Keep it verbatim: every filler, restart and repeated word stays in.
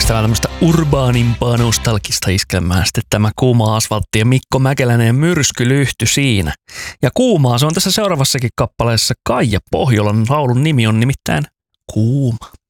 Onko tämä tämmöistä urbaanimpaa nostalgista iskelmää sitten tämä Kuuma asfaltti ja Mikko Mäkelänen ja Myrskylyhty siinä. Ja kuumaa se on tässä seuraavassakin kappaleessa. Kaija Pohjolan laulun nimi on nimittäin Kuuma.